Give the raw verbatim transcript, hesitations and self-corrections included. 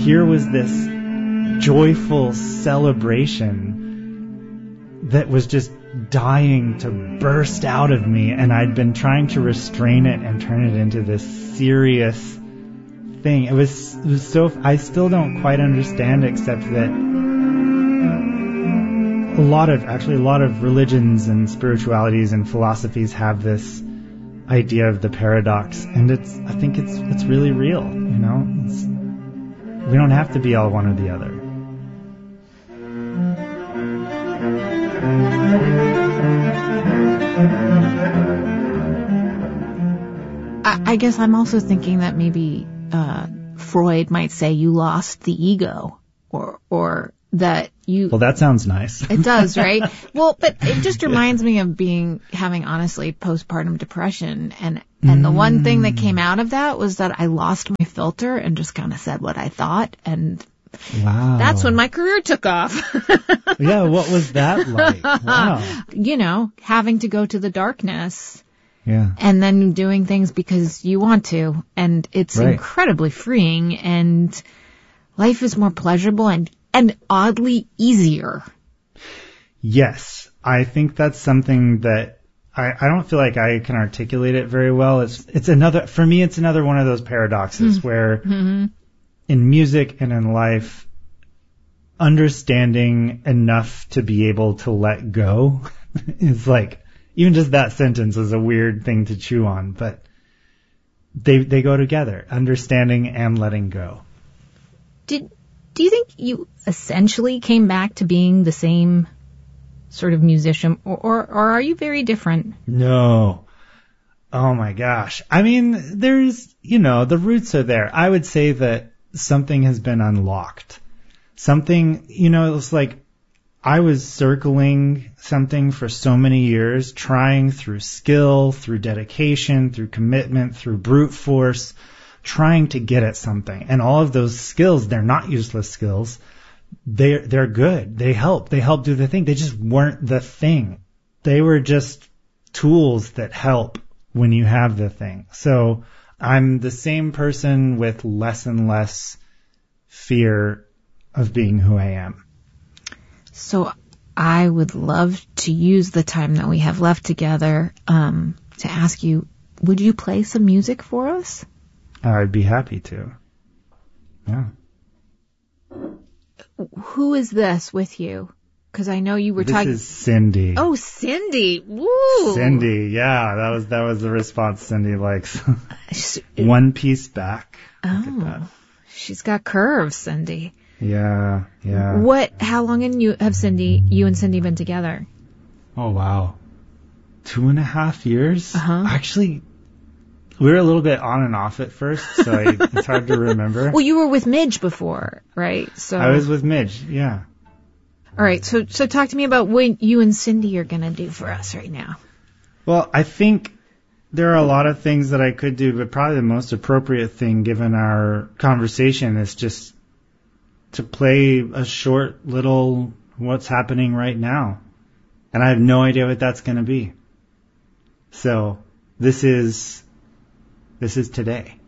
here was this joyful celebration that was just dying to burst out of me, and I'd been trying to restrain it and turn it into this serious thing. It was, it was so, I still don't quite understand, except that a lot of, actually a lot of religions and spiritualities and philosophies have this idea of the paradox, and it's, I think it's, it's really real, you know? It's, we don't have to be all one or the other. I, I guess I'm also thinking that maybe uh, Freud might say you lost the ego, or or that you. Well, that sounds nice. It does, right? Well, but it just reminds me of being having honestly postpartum depression, and and mm. the one thing that came out of that was that I lost my filter and just kind of said what I thought, and. Wow. That's when my career took off. Yeah, what was that like? Wow. You know, having to go to the darkness. Yeah. And then doing things because you want to. And it's right. incredibly freeing, and life is more pleasurable and, and oddly easier. Yes. I think that's something that I, I don't feel like I can articulate it very well. It's, it's another, for me, it's another one of those paradoxes mm-hmm. where mm-hmm. in music and in life, understanding enough to be able to let go is like, even just that sentence is a weird thing to chew on, but they they go together, understanding and letting go. Did do you think you essentially came back to being the same sort of musician, or or, or are you very different? No. Oh my gosh. I mean, there's, you know, the roots are there. I would say that something has been unlocked. Something, you know, it's like I was circling something for so many years, trying through skill, through dedication, through commitment, through brute force, trying to get at something. And all of those skills, they're not useless skills. They're, they're good. They help. They help do the thing. They just weren't the thing. They were just tools that help when you have the thing. So I'm the same person with less and less fear of being who I am. So I would love to use the time that we have left together um, to ask you, would you play some music for us? I'd be happy to. Yeah. Who is this with you? Because I know you were talking. This is Cindy. Oh, Cindy! Woo! Cindy, yeah, that was that was the response Cindy likes. One piece back. Oh, she's got curves, Cindy. Yeah, yeah. What? How long and you have Cindy? You and Cindy been together? Oh wow, two and a half years. Uh-huh. Actually, we were a little bit on and off at first, so I, it's hard to remember. Well, you were with Midge before, right? So I was with Midge. Yeah. All right, so so talk to me about what you and Cindy are gonna do for us right now. Well, I think there are a lot of things that I could do, but probably the most appropriate thing, given our conversation, is just to play a short little what's happening right now. And I have no idea what that's going to be. So this is, this is today.